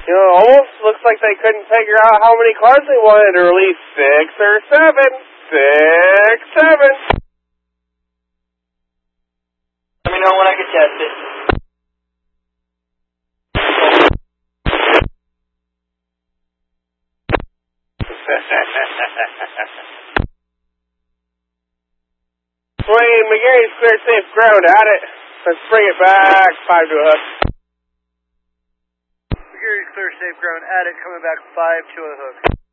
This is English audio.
You know, it almost looks like they couldn't figure out how many cars they wanted, or at least 6 or 7. 6, 7. Let me know when I can test it. Wayne, McGarry's clear safe ground at it. Let's bring it back 5 to a hook. McGarry's clear safe ground at it, coming back 5 to a hook.